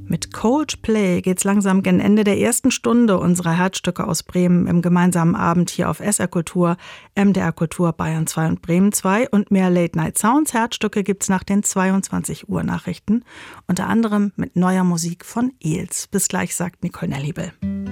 Mit Coldplay geht's langsam gen Ende der ersten Stunde unserer Herzstücke aus Bremen im gemeinsamen Abend hier auf SR Kultur, MDR Kultur, Bayern 2 und Bremen 2. Und mehr Late-Night-Sounds. Herzstücke gibt's nach den 22 Uhr Nachrichten. Unter anderem mit neuer Musik von Eels. Bis gleich, sagt Nicole Nelliebel.